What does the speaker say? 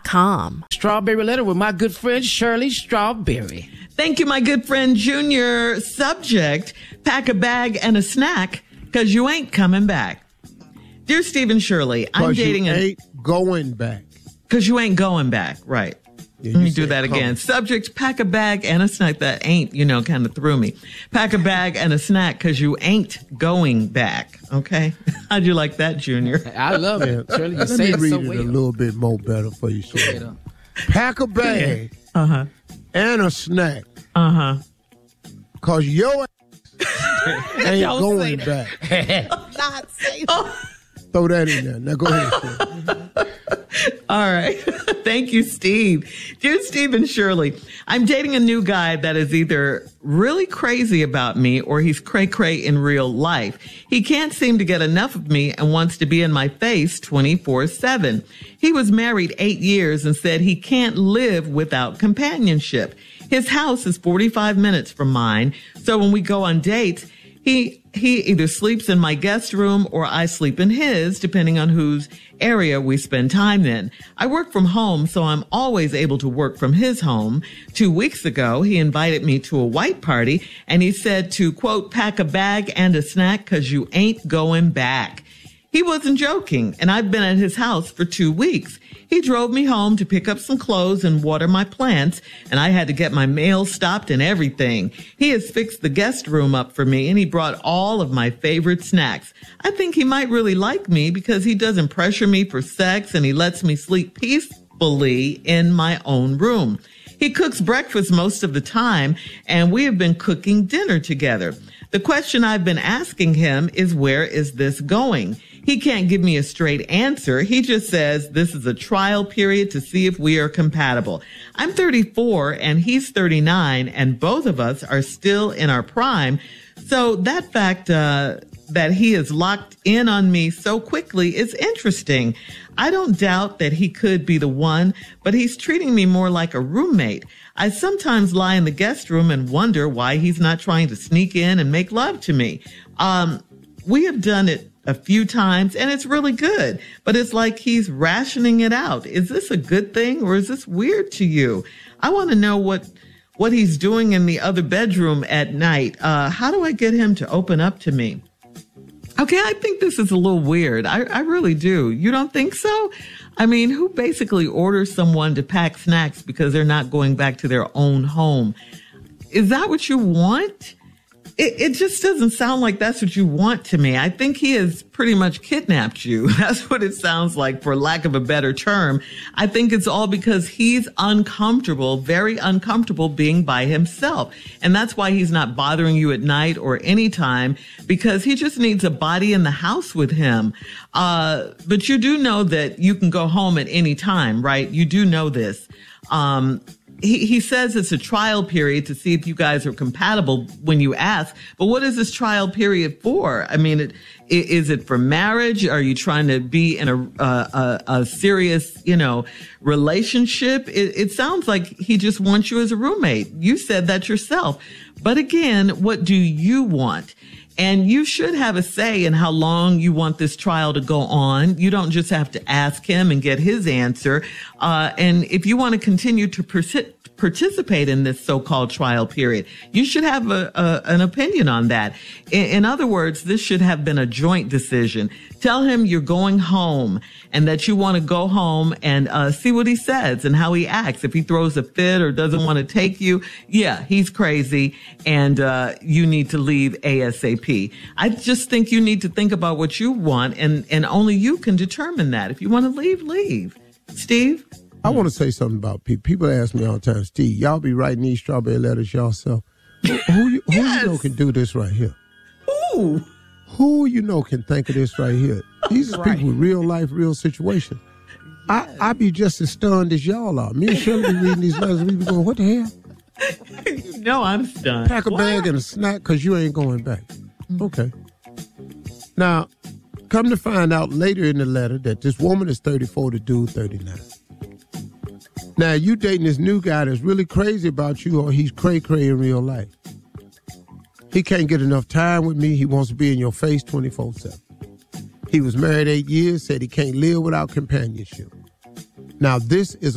StrawberryLetter.com. Strawberry Letter with my good friend Shirley Strawberry. Thank you, my good friend Junior. Subject, pack a bag and a snack, because you ain't coming back. Dear Stephen Shirley, I'm dating you ain't going back. Because you ain't going back, right. Yeah, Let me do that again. Subject, pack a bag and a snack. That ain't, kind of threw me. Pack a bag and a snack because you ain't going back. Okay? How'd you like that, Junior? I love it. Shirley, you Let say me it read so it well. a little bit more better for you, Shirley. Pack a bag and a snack. Because your ass ain't going back. Not say that. Throw that in there. Now go ahead, Shirley. All right. Thank you, Steve. Dear Steve and Shirley, I'm dating a new guy that is either really crazy about me or he's cray-cray in real life. He can't seem to get enough of me and wants to be in my face 24/7. He was married 8 years and said he can't live without companionship. His house is 45 minutes from mine, so when we go on dates, he either sleeps in my guest room or I sleep in his, depending on whose area we spend time in. I work from home, so I'm always able to work from his home. 2 weeks ago, he invited me to a white party, and he said to, quote, pack a bag and a snack because you ain't going back. He wasn't joking, and I've been at his house for 2 weeks. He drove me home to pick up some clothes and water my plants, and I had to get my mail stopped and everything. He has fixed the guest room up for me, and he brought all of my favorite snacks. I think he might really like me because he doesn't pressure me for sex, and he lets me sleep peacefully in my own room. He cooks breakfast most of the time, and we have been cooking dinner together. The question I've been asking him is, where is this going? He can't give me a straight answer. He just says this is a trial period to see if we are compatible. I'm 34 and he's 39, and both of us are still in our prime. So that fact that he is locked in on me so quickly is interesting. I don't doubt that he could be the one, but he's treating me more like a roommate. I sometimes lie in the guest room and wonder why he's not trying to sneak in and make love to me. We have done it a few times and it's really good, but it's like he's rationing it out. Is this a good thing or is this weird to you? I want to know what he's doing in the other bedroom at night. How do I get him to open up to me? Okay, I think this is a little weird. I really do. You don't think so? I mean, who basically orders someone to pack snacks because they're not going back to their own home? Is that what you want? It just doesn't sound like that's what you want to me. I think he has pretty much kidnapped you. That's what it sounds like, for lack of a better term. I think it's all because he's uncomfortable, very uncomfortable being by himself. And that's why he's not bothering you at night or any time, because he just needs a body in the house with him. But you do know that you can go home at any time, right? You do know this. He says it's a trial period to see if you guys are compatible when you ask. But what is this trial period for? I mean, is it for marriage? Are you trying to be in a serious, relationship? It sounds like he just wants you as a roommate. You said that yourself. But again, what do you want? And you should have a say in how long you want this trial to go on. You don't just have to ask him and get his answer. And if you want to continue to participate in this so-called trial period, you should have an opinion on that. In other words, this should have been a joint decision. Tell him you're going home and that you want to go home and see what he says and how he acts. If he throws a fit or doesn't want to take you, yeah, he's crazy and you need to leave ASAP. I just think you need to think about what you want, and only you can determine that. If you want to leave, leave. Steve? I want to say something about people. People ask me all the time, Steve, y'all be writing these strawberry letters yourself. Who you know can do this right here? Who you know can think of this right here? These are people with real life, real situations. I be just as stunned as y'all are. Me and Shirley be reading these letters, we be going, what the hell? No, I'm stunned. Pack a bag and a snack because you ain't going back. Okay. Now, come to find out later in the letter that this woman is 34, the dude 39. Now, you dating this new guy that's really crazy about you, or he's cray-cray in real life. He can't get enough time with me. He wants to be in your face 24/7. He was married 8 years, said he can't live without companionship. Now, this is